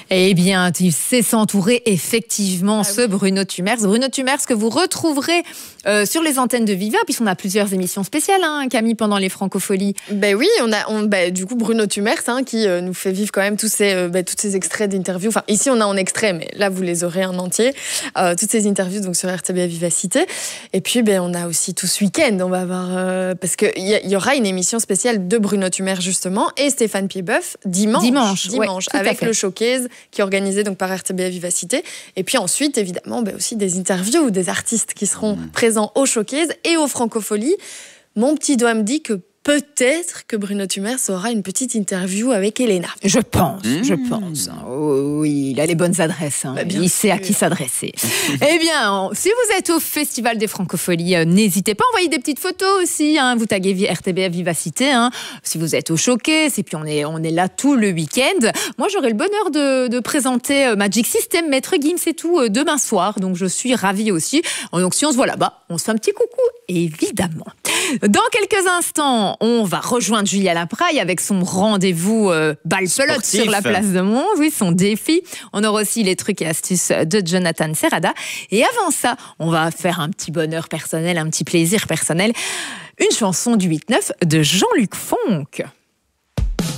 Eh bien, il sait s'entourer effectivement, ce Bruno Tumers. Bruno Tumers que vous retrouverez sur les antennes de Viva, puisqu'on a plusieurs émissions spéciales, Camille, pendant les Francopholies. Ben oui, du coup Bruno Tumers qui nous fait vivre quand même tous ces extraits d'interviews. Enfin, ici on a en extrait, mais là vous les aurez en entier. Toutes ces interviews donc sur RTBF Vivacité. Et puis on a aussi tout ce week-end, on va avoir parce qu'il y aura une émission spéciale de Bruno Tumers justement et Stéphane Piedboeuf dimanche ouais, avec le showcase qui est organisé donc par RTBF Vivacité. Et puis ensuite évidemment aussi des interviews des artistes qui seront présents au showcase et aux Francopholies. Mon petit doigt me dit que peut-être que Bruno Tumers aura une petite interview avec Elena. Je pense. Oui, il a les bonnes adresses. Il sait à qui s'adresser. Eh bien, si vous êtes au Festival des Francopholies, n'hésitez pas à envoyer des petites photos aussi. Vous taguez RTBF Vivacité. Si vous êtes au showcase, et puis on est là tout le week-end. Moi, j'aurai le bonheur de présenter Magic System, Maître Gims et tout demain soir. Donc, je suis ravie aussi. Donc, si on se voit là-bas, on se fait un petit coucou, évidemment. Dans quelques instants, on va rejoindre Julia Lapraille avec son rendez-vous balle-pelote sur la place de Mons, son défi. On aura aussi les trucs et astuces de Jonathan Serrada. Et avant ça, on va faire un petit bonheur personnel, un petit plaisir personnel. Une chanson du 8-9 de Jean-Luc Fonck.